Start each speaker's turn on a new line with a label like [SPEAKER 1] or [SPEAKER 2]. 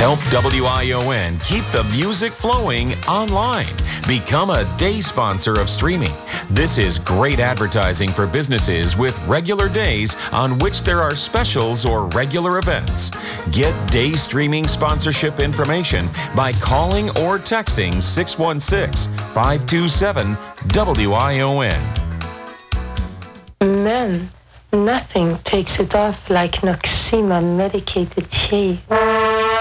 [SPEAKER 1] Help WION keep the music flowing online. Become a day sponsor of streaming. This is great advertising for businesses with regular days on which there are specials or regular events. Get day streaming sponsorship information by calling or texting 616-527-WION.
[SPEAKER 2] Men, nothing takes it off like Noxema medicated shave.